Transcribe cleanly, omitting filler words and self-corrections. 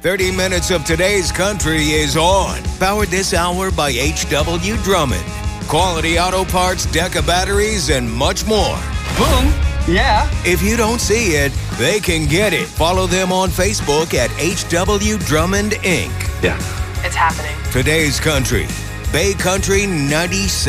30 minutes of today's country is on. Powered this hour by H.W. Drummond. Quality auto parts, Deca batteries, and much more. Boom. Yeah. If you don't see it, they can get it. Follow them on Facebook at H.W. Drummond, Inc. Yeah. It's happening. Today's country. Bay Country 97.